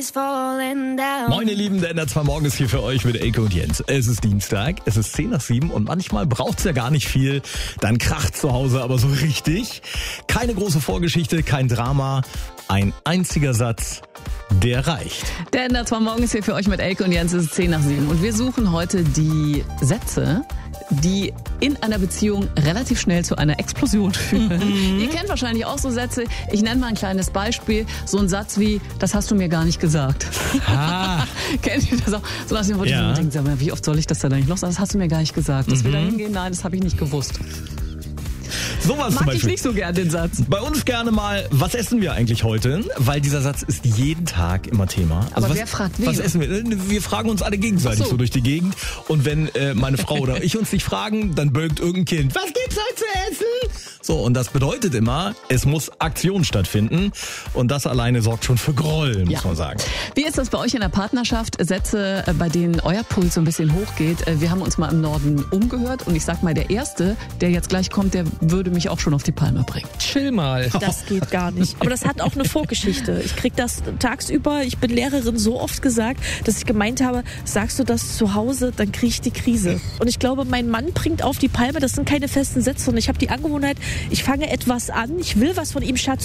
Moin ihr Lieben, der NDR2 Morgen ist hier für euch mit Elke und Jens. Es ist Dienstag, es ist 6:10 und manchmal braucht's ja gar nicht viel. Dann kracht zu Hause aber so richtig. Keine große Vorgeschichte, kein Drama, ein einziger Satz, der reicht. Der NDR2 Morgen ist hier für euch mit Elke und Jens. Es ist 6:10 und wir suchen heute die Sätze, die in einer Beziehung relativ schnell zu einer Explosion führen. Ihr kennt wahrscheinlich auch so Sätze. Ich nenne mal ein kleines Beispiel. So ein Satz wie, das hast du mir gar nicht gesagt. Kennt ihr das auch? So nach dem Motto, Ja. denkt, wie oft soll ich das denn eigentlich noch sagen? Das hast du mir gar nicht gesagt. Dass wir da hingehen? Nein, das habe ich nicht gewusst. Sowas zum Mag ich Beispiel. nicht so gern, den Satz. Bei uns gerne mal, was essen wir eigentlich heute? Weil dieser Satz ist jeden Tag immer Thema. Aber wer fragt wen? Was essen wir? Wir fragen uns alle gegenseitig Ach so. so durch die Gegend. Und wenn meine Frau oder ich uns nicht fragen, dann bölkt irgendein Kind, was gibt's heute zu essen? So, und das bedeutet immer, es muss Aktion stattfinden. Und das alleine sorgt schon für Groll, muss man sagen. Wie ist das bei euch in der Partnerschaft? Sätze, bei denen euer Puls so ein bisschen hochgeht. Wir haben uns mal im Norden umgehört und ich sag mal, der Erste, der jetzt gleich kommt, der würde mich auch schon auf die Palme bringen. Chill mal. Das geht gar nicht. Aber das hat auch eine Vorgeschichte. Ich krieg das tagsüber, ich bin Lehrerin, so oft gesagt, dass ich gemeint habe, sagst du das zu Hause, dann krieg ich die Krise. Und ich glaube, mein Mann bringt auf die Palme, das sind keine festen Sätze. Und ich habe die Angewohnheit, ich fange etwas an, ich will was von ihm, Schatz,